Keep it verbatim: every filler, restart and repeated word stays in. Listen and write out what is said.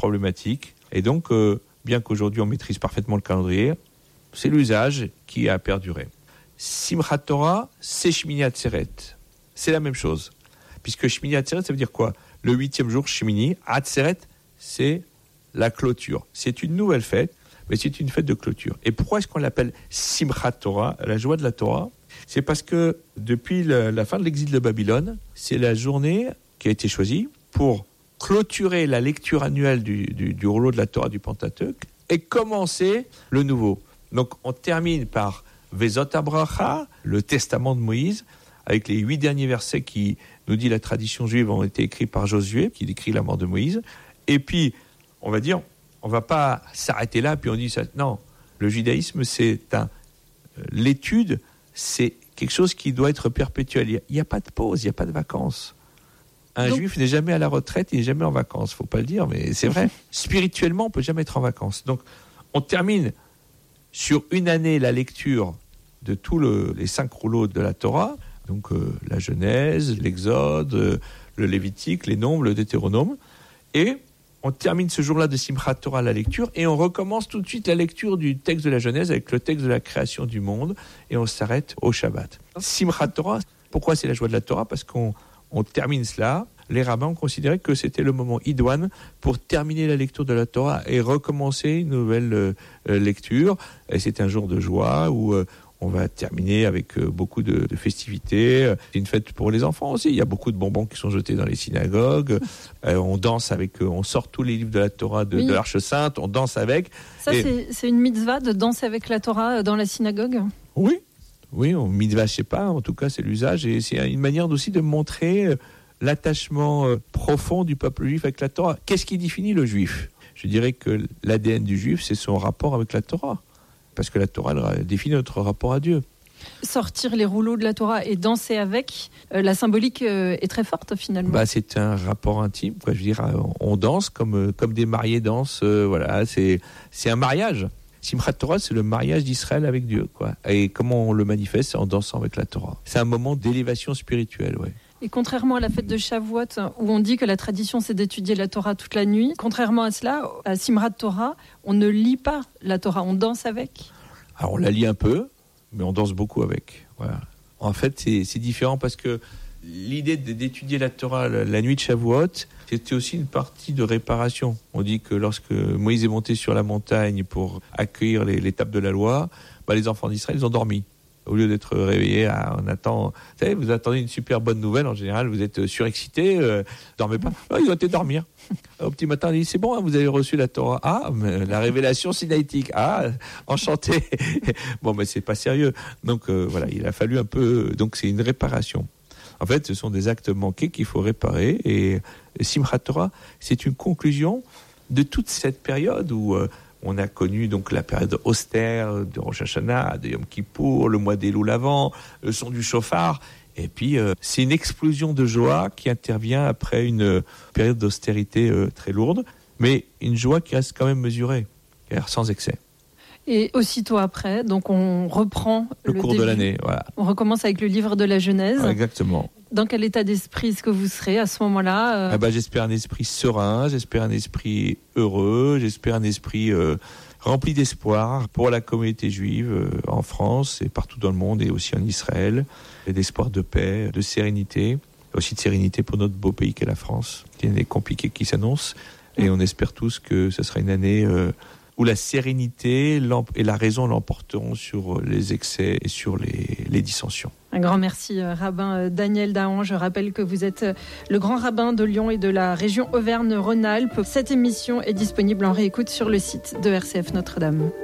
problématique. Et donc, euh, bien qu'aujourd'hui on maîtrise parfaitement le calendrier, c'est l'usage qui a perduré. Simchat Torah, c'est Shmini Atzeret. C'est la même chose. Puisque Shmini Atzeret, ça veut dire quoi ? Le huitième jour, Shmini. Atzeret, c'est la clôture. C'est une nouvelle fête, mais c'est une fête de clôture. Et pourquoi est-ce qu'on l'appelle Simchat Torah, la joie de la Torah ? C'est parce que depuis le, la fin de l'exil de Babylone, c'est la journée qui a été choisie pour clôturer la lecture annuelle du, du, du rouleau de la Torah du Pentateuque et commencer le nouveau. Donc on termine par Vezot Abracha, le testament de Moïse, avec les huit derniers versets qui, nous dit la tradition juive, ont été écrits par Josué, qui décrit la mort de Moïse. Et puis, on va dire, on ne va pas s'arrêter là, puis on dit ça. Non, le judaïsme, c'est un, l'étude, c'est quelque chose qui doit être perpétuel. Il n'y a, a pas de pause, il n'y a pas de vacances. Un Donc, juif n'est jamais à la retraite, il n'est jamais en vacances. Il ne faut pas le dire, mais c'est vrai. Spirituellement, on ne peut jamais être en vacances. Donc, on termine sur une année la lecture de tous le, les cinq rouleaux de la Torah, donc euh, la Genèse, l'Exode, euh, le Lévitique, les Nombres, le Deutéronome, et on termine ce jour-là de Simchat Torah la lecture, et on recommence tout de suite la lecture du texte de la Genèse avec le texte de la création du monde, et on s'arrête au Shabbat. Simchat Torah, pourquoi c'est la joie de la Torah ? Parce qu'on on termine cela. Les rabbins ont considéré que c'était le moment idoine pour terminer la lecture de la Torah et recommencer une nouvelle euh, lecture. Et c'est un jour de joie où euh, on va terminer avec euh, beaucoup de, de festivités. C'est une fête pour les enfants aussi. Il y a beaucoup de bonbons qui sont jetés dans les synagogues. Euh, on danse avec, euh, on sort tous les livres de la Torah de, oui. de l'Arche Sainte. On danse avec. Ça, et... c'est, c'est une mitzvah de danser avec la Torah dans la synagogue ? Oui, oui. On mitzvah, je sais pas. En tout cas, c'est l'usage et c'est une manière aussi de montrer euh, l'attachement euh, profond du peuple juif avec la Torah. Qu'est-ce qui définit le juif ? Je dirais que l'A D N du juif, c'est son rapport avec la Torah. Parce que la Torah elle définit notre rapport à Dieu. Sortir les rouleaux de la Torah et danser avec, euh, la symbolique euh, est très forte finalement. Bah, c'est un rapport intime, quoi. Je veux dire, on danse comme, comme des mariés dansent. Euh, voilà, c'est, c'est un mariage. Simchat Torah, c'est le mariage d'Israël avec Dieu, quoi. Et comment on le manifeste ? C'est en dansant avec la Torah. C'est un moment d'élévation spirituelle, ouais. Et contrairement à la fête de Shavuot, où on dit que la tradition c'est d'étudier la Torah toute la nuit, contrairement à cela, à Simchat Torah, on ne lit pas la Torah, on danse avec. Alors on la lit un peu, mais on danse beaucoup avec. Voilà. En fait, c'est, c'est différent parce que l'idée d'étudier la Torah la, la nuit de Shavuot, c'était aussi une partie de réparation. On dit que lorsque Moïse est monté sur la montagne pour accueillir les, l'étape de la loi, bah, les enfants d'Israël, ils ont dormi. Au lieu d'être réveillés, à, on attend. Vous savez, vous attendez une super bonne nouvelle. En général, vous êtes surexcité, euh, dormez pas. Oh, ils ont été dormir. Au petit matin, on dit c'est bon, hein, vous avez reçu la Torah. Ah, mais la révélation sinaïtique. Ah, enchanté. Bon, mais c'est pas sérieux. Donc euh, voilà, il a fallu un peu. Donc c'est une réparation. En fait, ce sont des actes manqués qu'il faut réparer. Et Simchat Torah, c'est une conclusion de toute cette période où. Euh, On a connu donc la période austère de Rosh Hashanah, de Yom Kippour, le mois d'Elul avant, le son du chauffard. Et puis, euh, c'est une explosion de joie qui intervient après une période d'austérité euh, très lourde, mais une joie qui reste quand même mesurée, sans excès. Et aussitôt après, donc on reprend le, le cours début. de l'année. Voilà. On recommence avec le livre de la Genèse. Ah, exactement. Dans quel état d'esprit est-ce que vous serez à ce moment-là euh... ah bah, j'espère un esprit serein, j'espère un esprit heureux, j'espère un esprit euh, rempli d'espoir pour la communauté juive euh, en France et partout dans le monde et aussi en Israël, et d'espoir de paix, de sérénité, aussi de sérénité pour notre beau pays qu'est la France, qui est une année compliquée qui s'annonce, et on espère tous que ce sera une année euh, où la sérénité et la raison l'emporteront sur les excès et sur les, les dissensions. Un grand merci, rabbin Daniel Dahan. Je rappelle que vous êtes le grand rabbin de Lyon et de la région Auvergne-Rhône-Alpes. Cette émission est disponible en réécoute sur le site de R C F Notre-Dame.